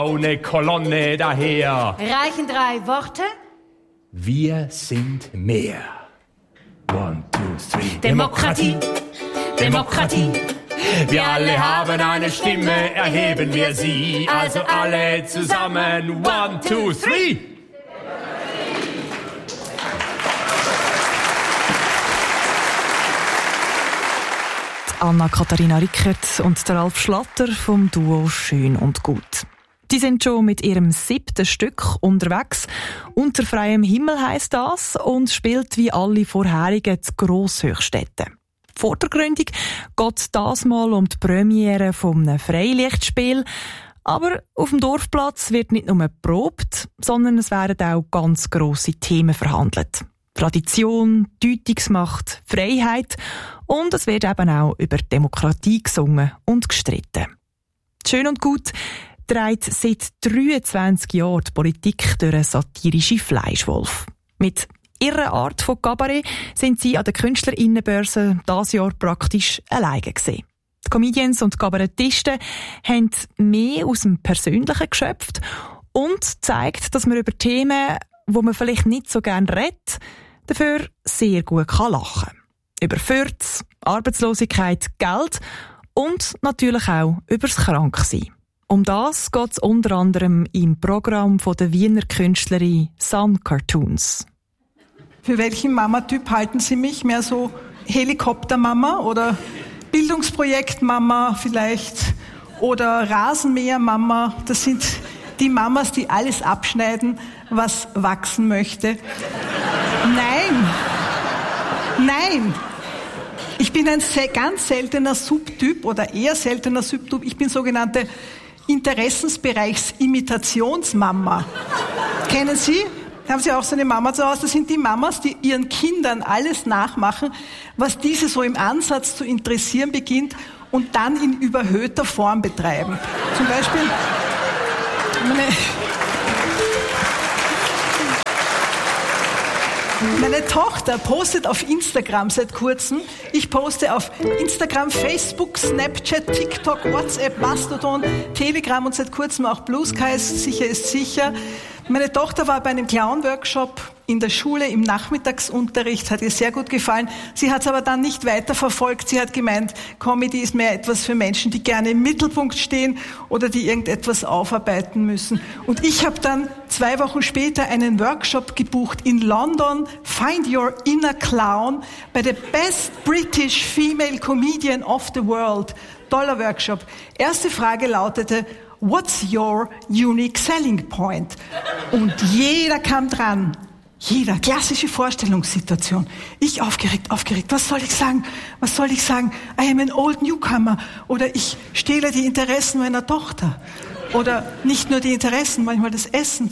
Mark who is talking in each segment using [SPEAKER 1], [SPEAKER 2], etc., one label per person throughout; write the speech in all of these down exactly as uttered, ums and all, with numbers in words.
[SPEAKER 1] Ohne Kolonne daher.
[SPEAKER 2] Reichen drei Worte?
[SPEAKER 1] Wir sind mehr. One, two, three.
[SPEAKER 2] Demokratie, Demokratie.
[SPEAKER 1] Wir alle haben eine Stimme, erheben wir sie. Also alle zusammen. One, two, three.
[SPEAKER 3] Anna-Katharina Rickert und der Ralf Schlatter vom Duo Schön und Gut. Die sind schon mit ihrem siebten Stück unterwegs. Unter freiem Himmel heisst das und spielt wie alle vorherigen die Grosshöchstädte. Vor der Gründung geht das mal um die Premiere vom Freilichtspiel. Aber auf dem Dorfplatz wird nicht nur geprobt, sondern es werden auch ganz grosse Themen verhandelt. Tradition, Deutungsmacht, Freiheit und es wird eben auch über Demokratie gesungen und gestritten. Schön und Gut trägt seit dreiundzwanzig Jahren die Politik durch einen satirischen Fleischwolf. Mit ihrer Art von Kabarett sind sie an der Künstlerinnenbörse dieses Jahr praktisch alleine gewesen. Die Comedians und Kabarettisten haben mehr aus dem Persönlichen geschöpft und zeigt, dass man über Themen, wo man vielleicht nicht so gerne redet, dafür sehr gut kann lachen. Über Fürz, Arbeitslosigkeit, Geld und natürlich auch übers Kranksein. Um das geht es unter anderem im Programm von der Wiener Künstlerin Sun Cartoons.
[SPEAKER 4] Für welchen Mama-Typ halten Sie mich? Mehr so Helikoptermama oder Bildungsprojektmama vielleicht? Oder Rasenmähermama? Das sind die Mamas, die alles abschneiden, was wachsen möchte. Nein! Nein! Ich bin ein ganz seltener Subtyp oder eher seltener Subtyp. Ich bin sogenannte Interessensbereichs-Imitationsmama. Kennen Sie? Haben Sie auch so eine Mama zu Hause? Das sind die Mamas, die ihren Kindern alles nachmachen, was diese so im Ansatz zu interessieren beginnt und dann in überhöhter Form betreiben. Zum Beispiel meine, meine Tochter postet auf Instagram seit kurzem. Ich poste auf Instagram, Facebook, Snapchat, TikTok, WhatsApp, Mastodon, Telegram und seit kurzem auch Blue Sky, sicher ist sicher. Meine Tochter war bei einem Clown-Workshop in der Schule im Nachmittagsunterricht, hat ihr sehr gut gefallen. Sie hat es aber dann nicht weiterverfolgt. Sie hat gemeint, Comedy ist mehr etwas für Menschen, die gerne im Mittelpunkt stehen oder die irgendetwas aufarbeiten müssen. Und ich habe dann zwei Wochen später einen Workshop gebucht in London, Find Your Inner Clown, bei der Best British Female Comedian of the World. Toller Workshop. Erste Frage lautete, What's your unique selling point? Und jeder kam dran. Jeder. Klassische Vorstellungssituation. Ich aufgeregt, aufgeregt. Was soll ich sagen? Was soll ich sagen? I am an old newcomer. Oder ich stehle die Interessen meiner Tochter. Oder nicht nur die Interessen, manchmal das Essen.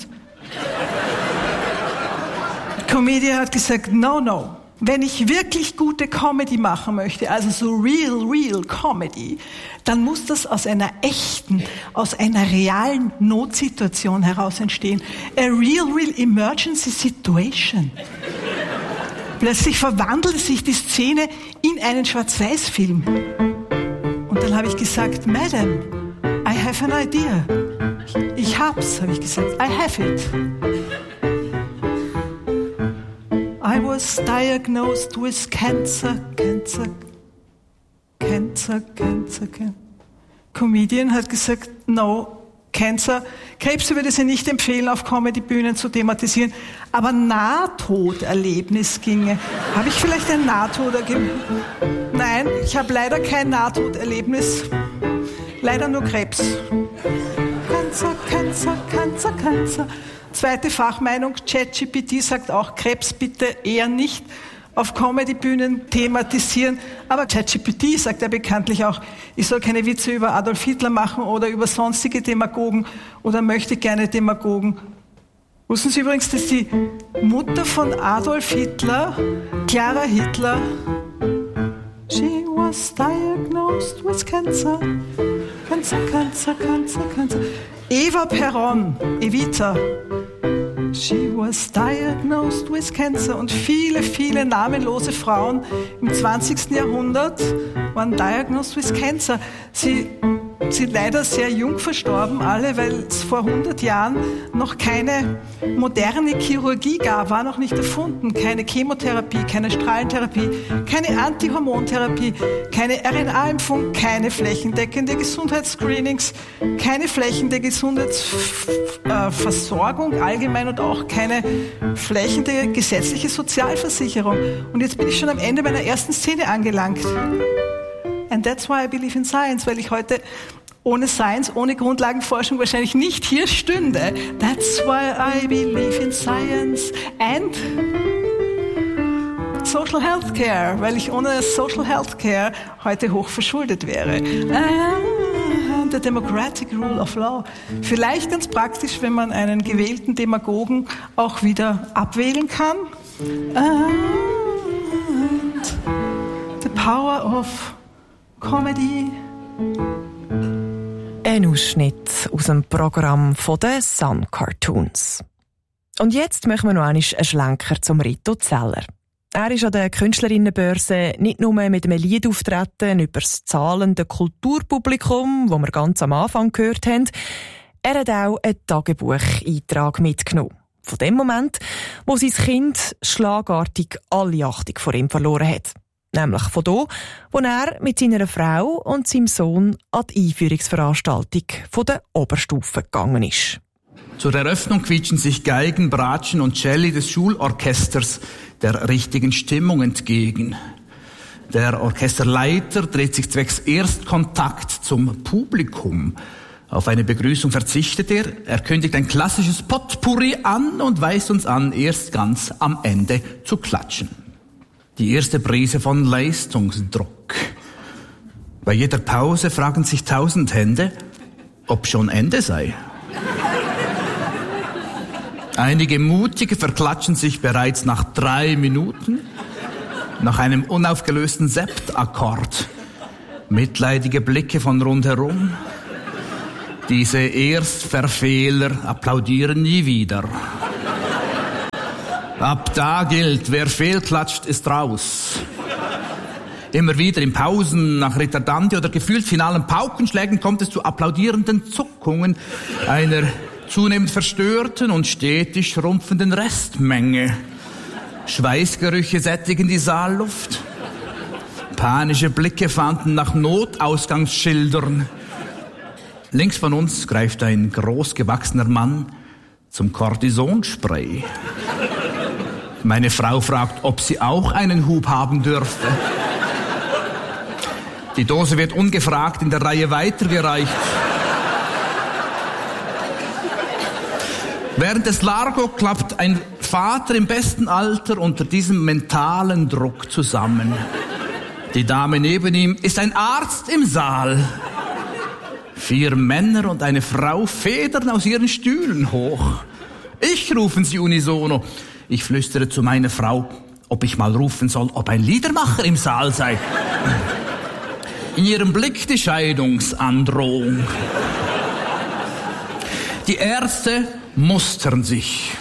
[SPEAKER 4] Die Comedian hat gesagt, no, no. Wenn ich wirklich gute Comedy machen möchte, also so real, real Comedy, dann muss das aus einer echten, aus einer realen Notsituation heraus entstehen. A real, real emergency situation. Plötzlich verwandelte sich die Szene in einen Schwarz-Weiß-Film. Und dann habe ich gesagt, Madam, I have an idea. Ich hab's, habe ich gesagt. I have it. I was diagnosed with cancer, cancer, cancer, cancer, cancer. Comedian hat gesagt, no, Cancer. Krebs würde sie nicht empfehlen, auf Comedy-Bühnen zu thematisieren, aber Nahtoderlebnis ginge. Habe ich vielleicht ein Nahtoderlebnis? Nein, ich habe leider kein Nahtoderlebnis. Leider nur Krebs. Cancer, Cancer, Cancer, Cancer. Zweite Fachmeinung, ChatGPT sagt auch, Krebs bitte eher nicht auf Comedy-Bühnen thematisieren. Aber ChatGPT sagt ja bekanntlich auch, ich soll keine Witze über Adolf Hitler machen oder über sonstige Demagogen oder möchte gerne Demagogen. Wussten Sie übrigens, dass die Mutter von Adolf Hitler, Clara Hitler, she was diagnosed with cancer, cancer, cancer, cancer, cancer. Eva Peron, Evita, she was diagnosed with cancer. Und viele, viele namenlose Frauen im zwanzigsten Jahrhundert waren diagnosed with cancer. Sie sind leider sehr jung verstorben, alle, weil es vor hundert Jahren noch keine moderne Chirurgie gab, war noch nicht erfunden. Keine Chemotherapie, keine Strahlentherapie, keine Antihormontherapie, keine R N A-Impfung, keine flächendeckende Gesundheitsscreenings, keine flächendeckende Gesundheitsversorgung allgemein und auch keine flächendeckende gesetzliche Sozialversicherung. Und jetzt bin ich schon am Ende meiner ersten Szene angelangt. And that's why I believe in science, weil ich heute ohne Science, ohne Grundlagenforschung wahrscheinlich nicht hier stünde. That's why I believe in science and Social Healthcare, weil ich ohne Social Healthcare heute hoch verschuldet wäre. Ah, the democratic rule of law. Vielleicht ganz praktisch, wenn man einen gewählten Demagogen auch wieder abwählen kann. And the power of Comedy.
[SPEAKER 3] Ein Ausschnitt aus dem Programm von den Sun Cartoons. Und jetzt machen wir noch einen Schlenker zum Rito Zeller. Er ist an der Künstlerinnenbörse nicht nur mit einem Lied auftreten über das zahlende Kulturpublikum, das wir ganz am Anfang gehört haben. Er hat auch einen Tagebucheintrag mitgenommen. Von dem Moment, wo sein Kind schlagartig alle Achtung vor ihm verloren hat. Nämlich von da, wo er mit seiner Frau und seinem Sohn an die Einführungsveranstaltung von der Oberstufe gegangen ist.
[SPEAKER 5] Zur Eröffnung quietschen sich Geigen, Bratschen und Celli des Schulorchesters der richtigen Stimmung entgegen. Der Orchesterleiter dreht sich zwecks Erstkontakt zum Publikum. Auf eine Begrüßung verzichtet er, er kündigt ein klassisches Potpourri an und weist uns an, erst ganz am Ende zu klatschen. Die erste Prise von Leistungsdruck. Bei jeder Pause fragen sich tausend Hände, ob schon Ende sei. Einige Mutige verklatschen sich bereits nach drei Minuten, nach einem unaufgelösten Septakkord. Mitleidige Blicke von rundherum. Diese Erstverfehler applaudieren nie wieder. Ab da gilt, wer fehlklatscht, ist raus. Immer wieder in Pausen, nach Ritardante oder gefühlt finalen Paukenschlägen kommt es zu applaudierenden Zuckungen einer zunehmend verstörten und stetig schrumpfenden Restmenge. Schweißgerüche sättigen die Saalluft. Panische Blicke fahnden nach Notausgangsschildern. Links von uns greift ein großgewachsener Mann zum Kortisonspray. Meine Frau fragt, ob sie auch einen Hub haben dürfte. Die Dose wird ungefragt in der Reihe weitergereicht. Während des Largo klappt ein Vater im besten Alter unter diesem mentalen Druck zusammen. Die Dame neben ihm ist ein Arzt im Saal. Vier Männer und eine Frau federn aus ihren Stühlen hoch. Ich, rufen sie unisono. Ich flüstere zu meiner Frau, ob ich mal rufen soll, ob ein Liedermacher im Saal sei. In ihrem Blick die Scheidungsandrohung. Die Ärzte mustern sich.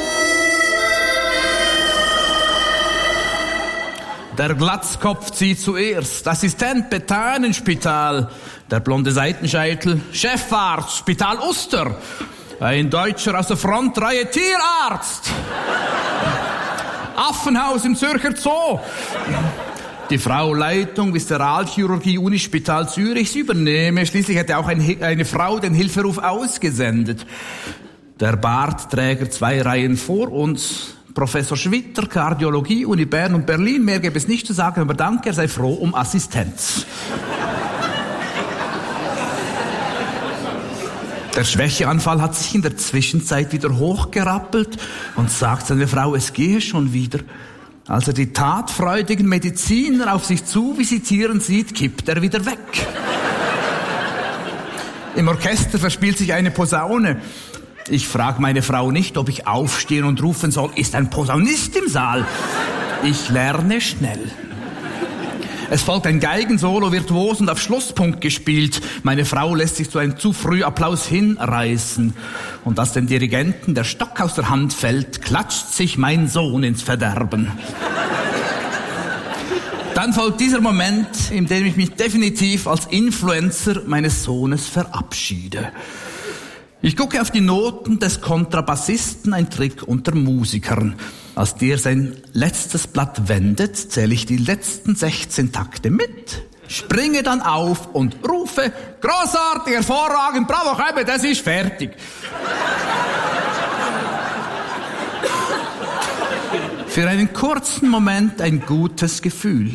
[SPEAKER 5] Der Glatzkopf zieht zuerst. Assistent Bethanenspital. Der blonde Seitenscheitel. Chefarzt Spital Uster. Ein Deutscher aus der Frontreihe Tierarzt. Affenhaus im Zürcher Zoo. Die Frau Leitung Viszeralchirurgie Unispital Zürich übernehme. Schließlich hätte auch ein, eine Frau den Hilferuf ausgesendet. Der Bartträger zwei Reihen vor uns. Professor Schwitter, Kardiologie, Uni Bern und Berlin. Mehr gäbe es nicht zu sagen, aber danke, er sei froh um Assistenz. Der Schwächeanfall hat sich in der Zwischenzeit wieder hochgerappelt und sagt seiner Frau, es gehe schon wieder. Als er die tatfreudigen Mediziner auf sich zu visitieren sieht, kippt er wieder weg. Im Orchester verspielt sich eine Posaune. Ich frage meine Frau nicht, ob ich aufstehen und rufen soll, ist ein Posaunist im Saal? Ich lerne schnell. Es folgt ein Geigensolo, virtuos und auf Schlusspunkt gespielt. Meine Frau lässt sich zu einem zu früh Applaus hinreißen. Und als dem Dirigenten der Stock aus der Hand fällt, klatscht sich mein Sohn ins Verderben. Dann folgt dieser Moment, in dem ich mich definitiv als Influencer meines Sohnes verabschiede. Ich gucke auf die Noten des Kontrabassisten, ein Trick unter Musikern. Als der sein letztes Blatt wendet, zähle ich die letzten sechzehn Takte mit, springe dann auf und rufe, großartig, hervorragend, bravo, Käbe, das ist fertig. Für einen kurzen Moment ein gutes Gefühl.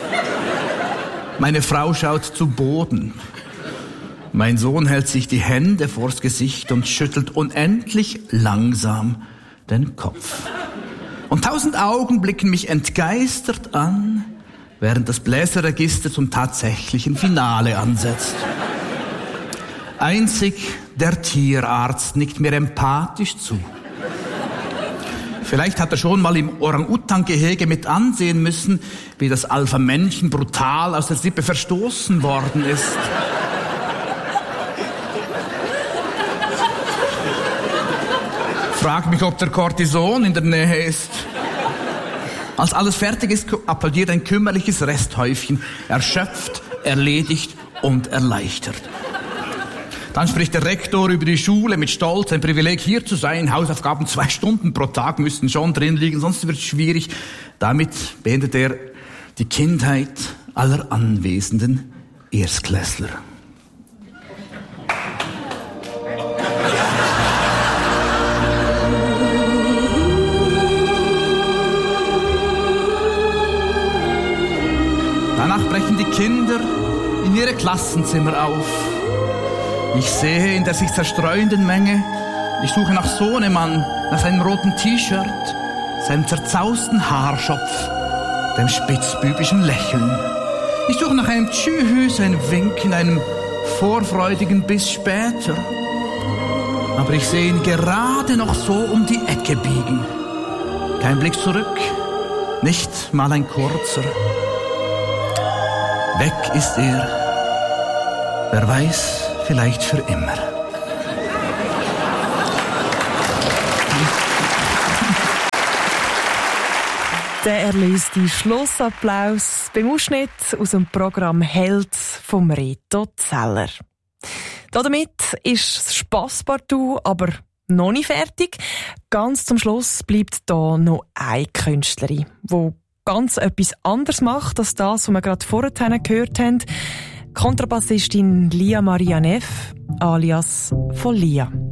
[SPEAKER 5] Meine Frau schaut zu Boden. Mein Sohn hält sich die Hände vors Gesicht und schüttelt unendlich langsam den Kopf. Und tausend Augen blicken mich entgeistert an, während das Bläserregister zum tatsächlichen Finale ansetzt. Einzig der Tierarzt nickt mir empathisch zu. Vielleicht hat er schon mal im Orang-Utan-Gehege mit ansehen müssen, wie das Alpha-Männchen brutal aus der Sippe verstoßen worden ist. Frag mich, ob der Cortison in der Nähe ist. Als alles fertig ist, applaudiert ein kümmerliches Resthäufchen, erschöpft, erledigt und erleichtert. Dann spricht der Rektor über die Schule mit Stolz, ein Privileg hier zu sein. Hausaufgaben zwei Stunden pro Tag müssten schon drin liegen, sonst wird es schwierig. Damit beendet er die Kindheit aller anwesenden Erstklässler. Danach brechen die Kinder in ihre Klassenzimmer auf. Ich sehe in der sich zerstreuenden Menge, ich suche nach Sohnemann, nach seinem roten T-Shirt, seinem zerzausten Haarschopf, dem spitzbübischen Lächeln. Ich suche nach einem Tschüss, einem Winken, einem vorfreudigen bis später. Aber ich sehe ihn gerade noch so um die Ecke biegen. Kein Blick zurück, nicht mal ein kurzer. Weg ist er. Wer weiß, vielleicht für immer.
[SPEAKER 3] Der erlöste Schlussapplaus beim Ausschnitt aus dem Programm Held vom Reto Zeller. Damit ist das Spasspartout aber noch nicht fertig. Ganz zum Schluss bleibt da noch eine Künstlerin, die ganz etwas anderes macht als das, was wir gerade vorher gehört haben. Kontrabassistin Lia Maria Neff, alias von Lia.